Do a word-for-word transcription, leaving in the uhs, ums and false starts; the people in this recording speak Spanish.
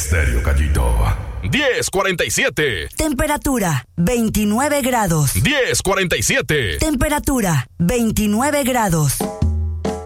Estéreo Gallito. diez cuarenta y siete. Temperatura veintinueve grados. diez cuarenta y siete. Temperatura veintinueve grados.